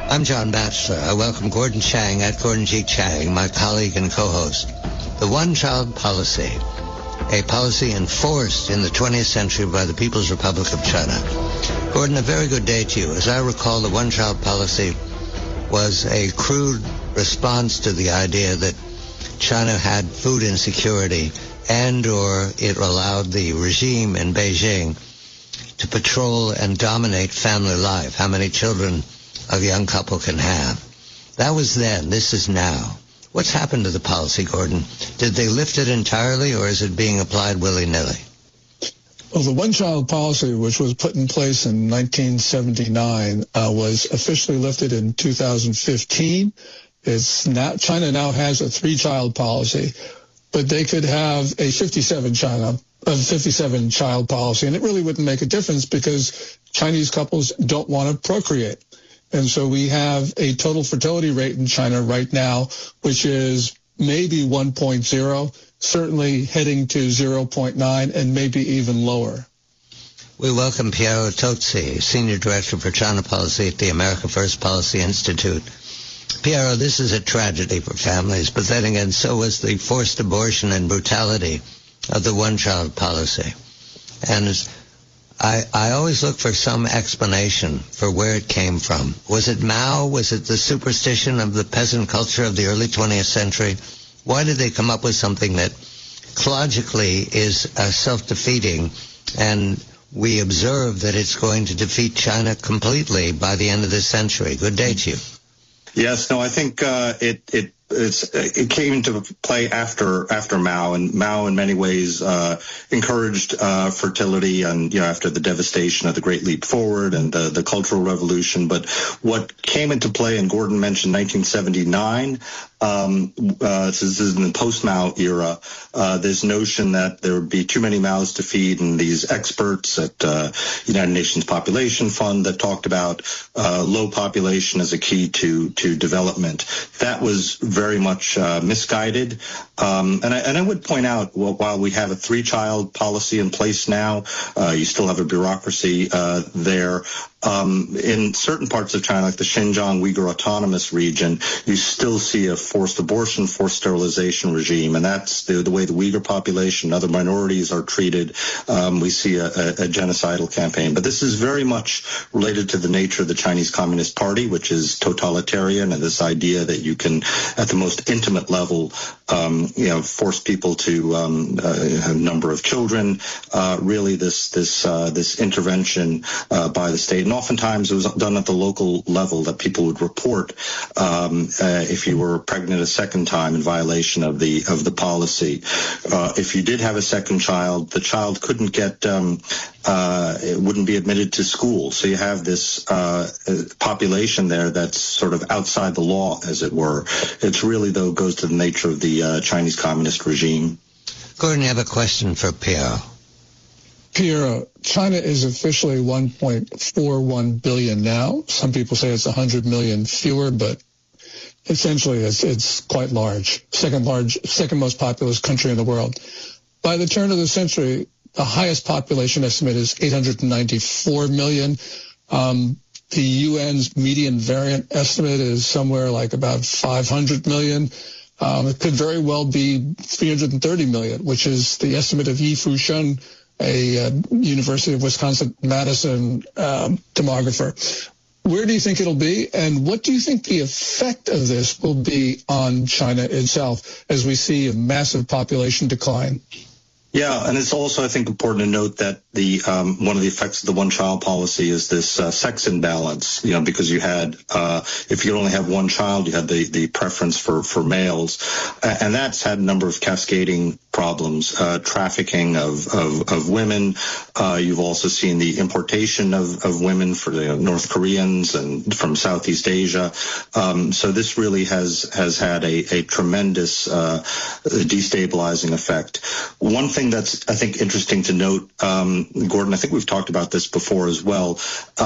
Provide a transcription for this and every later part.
I'm John Batchelor. I welcome Gordon Chang at Gordon G. Chang, my colleague and co-host. The one-child policy, a policy enforced in the 20th century by the People's Republic of China. Gordon, a very good day to you. As I recall, the one-child policy was a crude response to the idea that China had food insecurity and or it allowed the regime in Beijing to patrol and dominate family life, how many children a young couple can have. That was then. This is now. What's happened to the policy, Gordon? Did they lift it entirely, or is it being applied willy-nilly? Well, the one-child policy, which was put in place in 1979, was officially lifted in 2015. China now has a three-child policy, but they could have a 57-child policy, and it really wouldn't make a difference because Chinese couples don't want to procreate. And so we have a total fertility rate in China right now, which is maybe 1.0, certainly heading to 0.9, and maybe even lower. We welcome Piero Tozzi, Senior Director for China Policy at the America First Policy Institute. Piero, this is a tragedy for families, but then again, so was the forced abortion and brutality of the one-child policy. And I always look for some explanation for where it came from. Was it Mao? Was it the superstition of the peasant culture of the early 20th century? Why did they come up with something that logically is self-defeating, and we observe that it's going to defeat China completely by the end of this century? Good day to you. Yes, no, I think it came into play after Mao, and Mao in many ways encouraged fertility, and after the devastation of the Great Leap Forward and the Cultural Revolution. But what came into play, and Gordon mentioned 1979. This is in the post-Mao era, this notion that there would be too many mouths to feed, and these experts at United Nations Population Fund that talked about low population as a key to development. That was very much misguided. And I would point out, while we have a three-child policy in place now, you still have a bureaucracy there. In certain parts of China, like the Xinjiang Uyghur Autonomous Region, you still see a forced abortion, forced sterilization regime, and that's the way the Uyghur population, other minorities are treated. We see a genocidal campaign. But this is very much related to the nature of the Chinese Communist Party, which is totalitarian, and this idea that you can, at the most intimate level, force people to have a number of children. Really, this intervention by the state. And oftentimes it was done at the local level, that people would report if you were pregnant a second time in violation of the policy. If you did have a second child, the child couldn't get it wouldn't be admitted to school. So you have this population there that's sort of outside the law, as it were. It's really, though, goes to the nature of the Chinese communist regime. Gordon, you have a question for Piero. Piero, China is officially 1.41 billion now. Some people say it's 100 million fewer, but essentially it's quite large. Second most populous country in the world. By the turn of the century, the highest population estimate is 894 million. The UN's median variant estimate is somewhere like about 500 million. It could very well be 330 million, which is the estimate of Yi Fusheng, a University of Wisconsin-Madison demographer. Where do you think it'll be, and what do you think the effect of this will be on China itself as we see a massive population decline? Yeah, and it's also, I think, important to note that the one of the effects of the one-child policy is this sex imbalance. Because you had, if you only have one child, you had the preference for males, and that's had a number of cascading problems, trafficking of women. You've also seen the importation of women for the North Koreans and from Southeast Asia. So this really has had a tremendous destabilizing effect. One thing that's, I think, interesting to note, Gordon, I think we've talked about this before as well.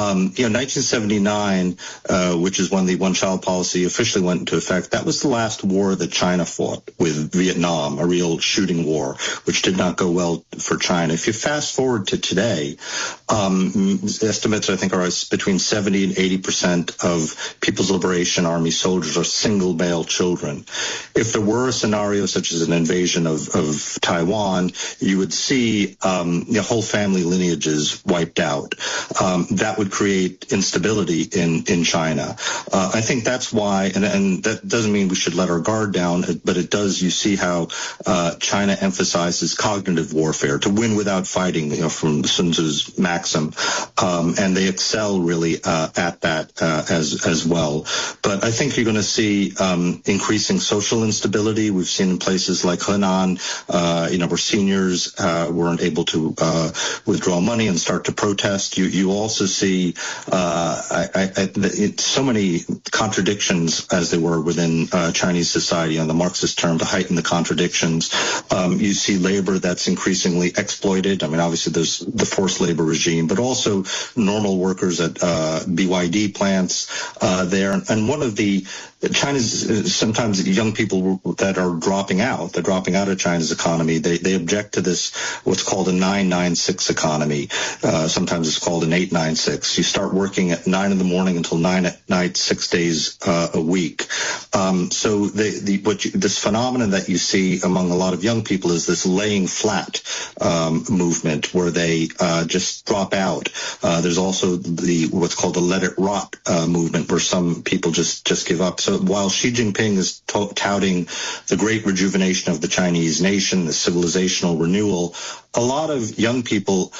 1979, which is when the one-child policy officially went into effect, that was the last war that China fought with Vietnam, a real shooting Korean War, which did not go well for China. If you fast forward to today, estimates I think are between 70 and 80% of People's Liberation Army soldiers are single male children. If there were a scenario such as an invasion of Taiwan, you would see whole family lineages wiped out. That would create instability in China. I think that's why, and that doesn't mean we should let our guard down, but it does. You see how China emphasizes cognitive warfare, to win without fighting, from Sun Tzu's maxim, and they excel really at that as well. But I think you're going to see increasing social instability. We've seen in places like Henan, where seniors weren't able to withdraw money and start to protest. You also see so many contradictions, as there were within Chinese society, on the Marxist term, to heighten the contradictions. You see labor that's increasingly exploited. I mean, obviously there's the forced labor regime, but also normal workers at BYD plants there. And one of the China's sometimes young people that are dropping out of China's economy, they object to this, what's called a 996 economy. Sometimes it's called an 896. You start working at 9 in the morning until 9 at night, 6 days a week. So this phenomenon that you see among a lot of young people is this laying flat movement, where they just drop out. There's also what's called the let it rot movement, where some people just give up. So while Xi Jinping is touting the great rejuvenation of the Chinese nation, the civilizational renewal, a lot of young people,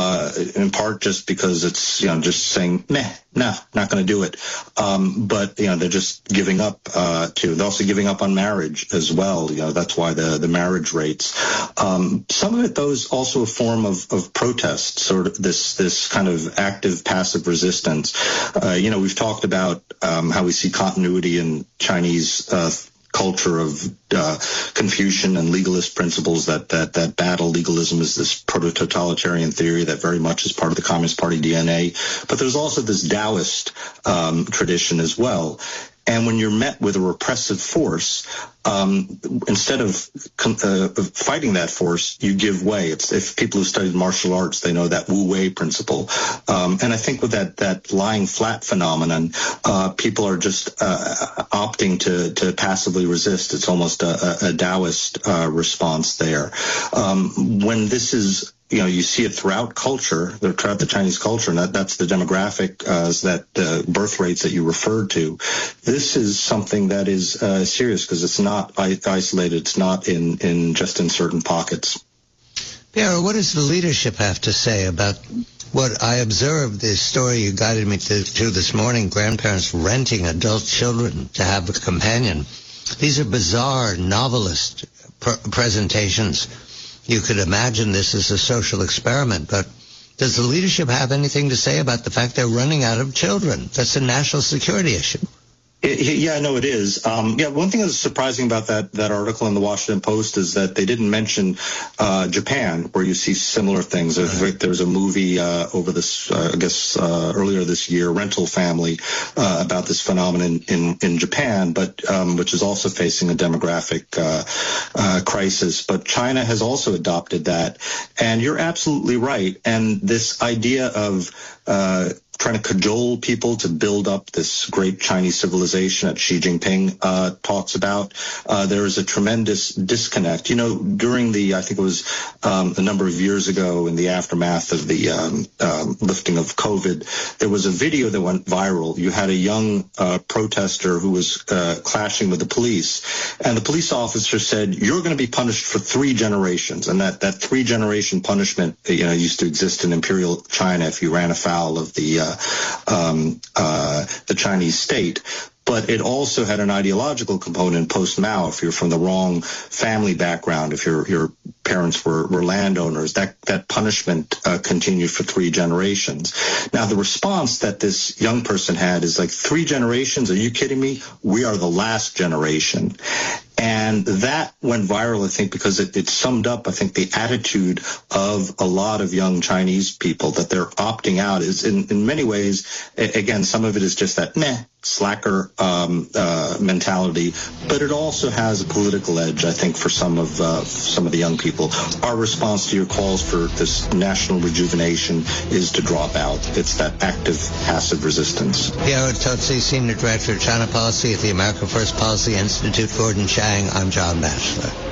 in part just because it's, just saying, meh, no, not going to do it. But, they're just giving up, they're also giving up on marriage as well. That's why the marriage rates. Some of it, though, is also a form of protest, sort of this kind of active, passive resistance. We've talked about how we see continuity in Chinese culture of Confucian and legalist principles that battle legalism is this proto-totalitarian theory that very much is part of the Communist Party DNA. But there's also this Taoist tradition as well. And when you're met with a repressive force, instead of fighting that force, you give way. If people who studied martial arts, they know that Wu Wei principle. And I think with that lying flat phenomenon, people are just opting to passively resist. It's almost a Taoist response there. When this is, you see it throughout culture, throughout the Chinese culture, and that's the demographic, that birth rates that you referred to. This is something that is serious, because it's not isolated. It's not just in certain pockets. Pierre, what does the leadership have to say about what I observed, this story you guided me to this morning, grandparents renting adult children to have a companion? These are bizarre novelist presentations. You could imagine this as a social experiment, but does the leadership have anything to say about the fact they're running out of children? That's a national security issue. Yeah, no, it is. One thing that's surprising about that article in the Washington Post is that they didn't mention Japan, where you see similar things. There was a movie over this, earlier this year, Rental Family, about this phenomenon in Japan, but which is also facing a demographic crisis. But China has also adopted that, and you're absolutely right. And this idea of trying to cajole people to build up this great Chinese civilization that Xi Jinping talks about. There is a tremendous disconnect. During I think it was a number of years ago, in the aftermath of the lifting of COVID, there was a video that went viral. You had a young protester who was clashing with the police, and the police officer said, "You're going to be punished for 3 generations." And that 3-generation punishment, used to exist in imperial China if you ran afoul of the Chinese state. But it also had an ideological component post-Mao. If you're from the wrong family background, if your parents were landowners, that punishment continued for 3 generations. Now, the response that this young person had is like, 3 generations? Are you kidding me? We are the last generation. And that went viral, I think, because it summed up, I think, the attitude of a lot of young Chinese people, that they're opting out is in many ways, again, some of it is just that slacker mentality, but it also has a political edge, I think, for some of the young people. Our response to your calls for this national rejuvenation is to drop out. It's that active, passive resistance. Piero Tozzi, Senior Director of China Policy at the America First Policy Institute. Gordon Chang, I'm John Batchelor.